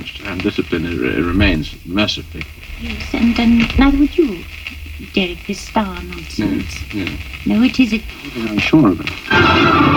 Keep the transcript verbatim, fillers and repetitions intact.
changed, and discipline it, it remains massively. Yes, and, and neither would you, Derek, this star nonsense. Yeah, yeah. No, it isn't. I'm sure of it.